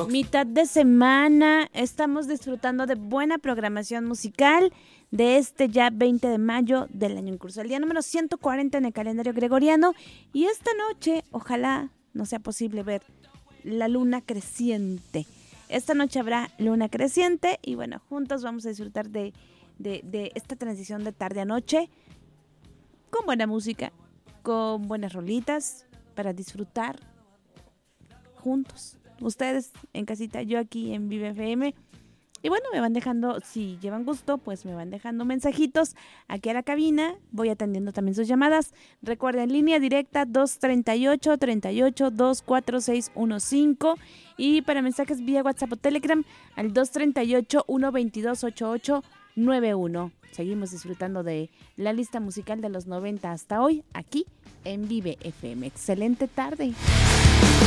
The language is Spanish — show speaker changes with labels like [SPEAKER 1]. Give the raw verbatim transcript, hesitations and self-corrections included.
[SPEAKER 1] Mitad de semana, estamos disfrutando de buena programación musical de este ya veinte de mayo del año en curso, el día número ciento cuarenta en el calendario gregoriano, y esta noche ojalá no sea posible ver la luna creciente. Esta noche habrá luna creciente y bueno, juntos vamos a disfrutar de, de, de esta transición de tarde a noche con buena música, con buenas rolitas para disfrutar juntos. Ustedes en casita, yo aquí en Vive F M. Y bueno, me van dejando, si llevan gusto, pues me van dejando mensajitos aquí a la cabina. Voy atendiendo también sus llamadas. Recuerden, línea directa dos treinta y ocho, treinta y ocho, dos cuatro seis uno cinco. Y para mensajes vía WhatsApp o Telegram al dos treinta y ocho, uno veintidós, ochenta y ocho noventa y uno. Seguimos disfrutando de la lista musical de los noventa hasta hoy, aquí en Vive F M. Excelente tarde.